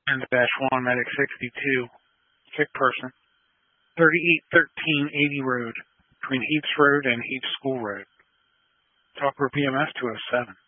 Dash 1 Medic 62, sick person, 381380 Road, between Heaps Road and Heaps School Road. Talker BMS 207.